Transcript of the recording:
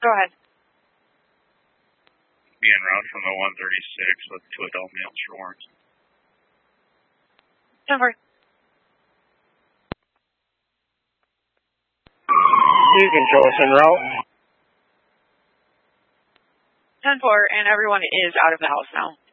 Go ahead. Be en route from the 136 with 2 adult males for warrants. 10-4. You can show us en route. 10-4, and everyone is out of the house now.